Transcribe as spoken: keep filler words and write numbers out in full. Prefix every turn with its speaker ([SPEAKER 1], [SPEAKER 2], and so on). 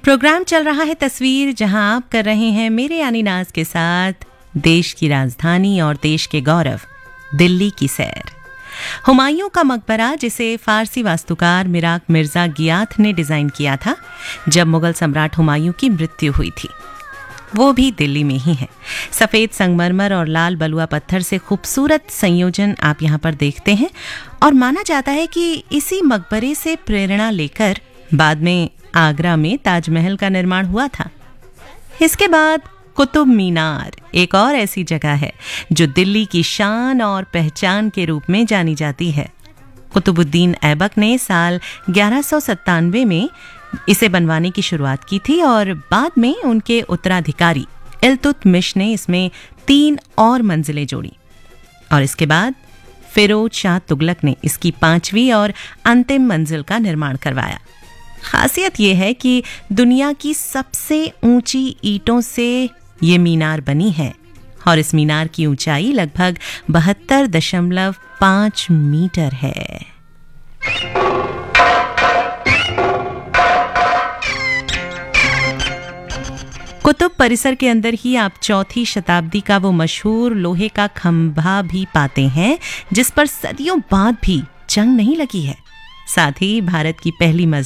[SPEAKER 1] Programme चल रहा है तस्वीर, जहां आप कर रहे हैं मेरे यानी नाज के साथ देश की राजधानी और देश के गौरव दिल्ली की सैर। हुमायूं का मकबरा, जिसे फारसी वास्तुकार मिराक मिर्जा गियाथ ने डिजाइन किया था जब मुगल सम्राट हुमायूं की मृत्यु हुई थी, वो भी दिल्ली में ही है। सफेद संगमरमर और लाल बलुआ पत्थर से खूबसूरत संयोजन आप यहाँ पर देखते हैं और माना जाता है कि इसी मकबरे से प्रेरणा लेकर बाद में आगरा में ताजमहल का निर्माण हुआ था। इसके बाद कुतुब मीनार एक और ऐसी जगह है जो दिल्ली की शान और पहचान के रूप में जानी जाती है। कुतुबुद्दीन ऐबक ने साल ग्यारह सौ सत्तानवे में इसे बनवाने की शुरुआत की थी और बाद में उनके उत्तराधिकारी इल्तुतमिश ने इसमें तीन और मंजिलें जोड़ी और इसके बाद फिरोज शाह तुगलक ने इसकी पांचवी और अंतिम मंजिल का निर्माण करवाया। खासियत यह है कि दुनिया की सबसे ऊंची ईंटों से ये मीनार बनी है और इस मीनार की ऊंचाई लगभग बहत्तर दशमलव पांच मीटर है। कुतुब परिसर के अंदर ही आप चौथी शताब्दी का वो मशहूर लोहे का खंभा भी पाते हैं जिस पर सदियों बाद भी जंग नहीं लगी है। साथ ही भारत की पहली मस्जिद